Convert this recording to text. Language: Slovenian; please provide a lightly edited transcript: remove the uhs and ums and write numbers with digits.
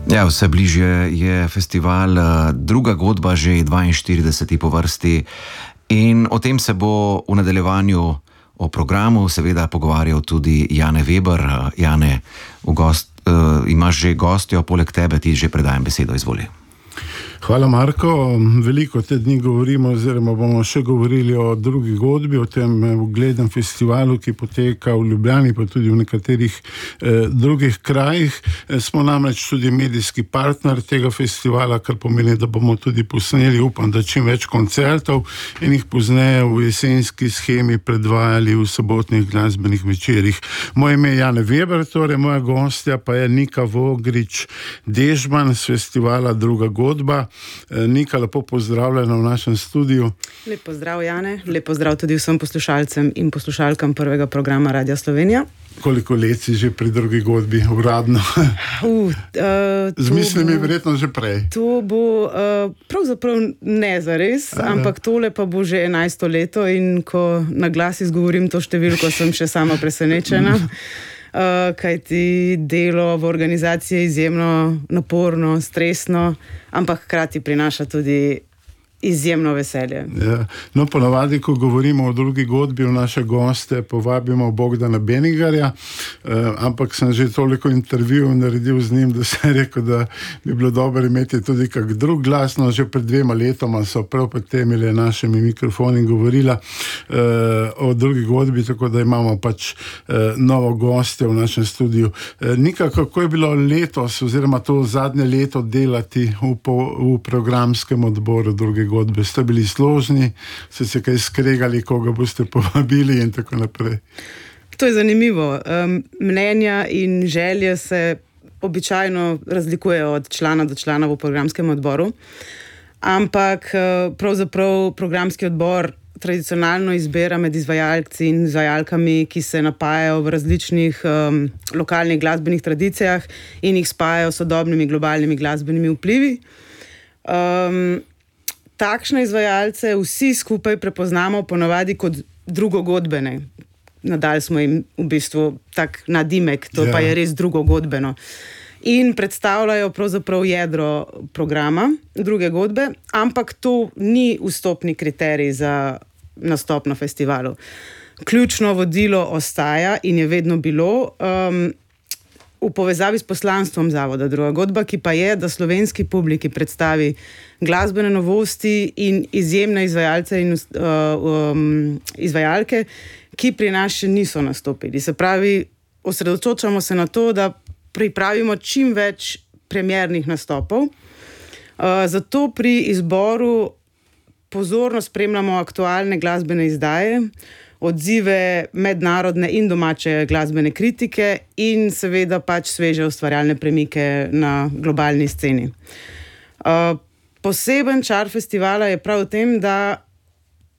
Ja, vse bližje je festival Druga godba, že 42. po vrsti, in o tem se bo v nadaljevanju o programu seveda pogovarjal tudi Jane Weber. Jane, imaš že gostjo, poleg tebe ti že predajam besedo, izvoli. Hvala, Marko. Veliko te dni govorimo, oziroma bomo še govorili o Drugi godbi, o tem uglednem festivalu, ki poteka v Ljubljani, pa tudi v nekaterih drugih krajih. Smo namreč tudi medijski partner tega festivala, kar pomeni, da bomo tudi posneli, upam, da čim več koncertov in jih pozneje v jesenski shemi predvajali v sobotnih glasbenih večerih. Moje ime je Jane Weber, torej moja gostja pa je Nika Vogrič-Dežman z festivala Druga godba. Nika, lepo pozdravljena v našem studiu. Lep pozdrav, Jane. Lep pozdrav tudi vsem poslušalcem in poslušalkam prvega programa Radia Slovenija. Koliko let si že pri Drugi godbi, uradno? Z mislimi verjetno že prej. To bo pravzaprav ne zares, ampak tole pa bo že 11. leto in ko na glas izgovorim to številko, sem še sama presenečena. Kajti delo v organizaciji je izjemno naporno, stresno, ampak hkrati prinaša tudi izjemno veselje. Ja. No, ponavadi, ko govorimo o Drugi godbi, v naše goste povabimo Bogdana Benigarja, ampak sem že toliko intervjujev naredil z njim, da sem rekel, da bi bilo dobro imeti tudi kak drug glas. No, že pred 2 letoma so prav pred temi našimi mikrofoni govorila o Drugi godbi, tako da imamo pač novo gostjo v našem studiu. Nika, kako je bilo letos, oziroma to zadnje leto delati v programskem odboru Druge godbe? Ste bili složni, ste se kaj skregali, koga boste povabili in tako naprej? To je zanimivo. Mnenja in želje se običajno razlikujejo od člana do člana v programskem odboru, ampak pravzaprav programski odbor tradicionalno izbira med izvajalci in izvajalkami, ki se napajajo v različnih lokalnih glasbenih tradicijah in jih spajajo s sodobnimi globalnimi glasbenimi vplivi. Takšne izvajalce vsi skupaj prepoznamo ponavadi kot drugogodbene. Nadali smo jim v bistvu tak nadimek, to pa je res drugogodbeno. In predstavljajo pravzaprav jedro programa Druge godbe, ampak to ni vstopni kriterij za nastop na festivalu. Ključno vodilo ostaja in je vedno bilo v povezavi s poslanstvom zavoda Druga godba, ki pa je, da slovenski publiki predstavi glasbene novosti in izjemne izvajalce in izvajalke, ki pri nas še niso nastopili. Se pravi, osredotočamo se na to, da pripravimo čim več premiernih nastopov. Zato pri izboru pozorno spremljamo aktualne glasbene izdaje, odzive mednarodne in domače glasbene kritike in seveda pač sveže ustvarjalne premike na globalni sceni. Poseben čar festivala je prav v tem, da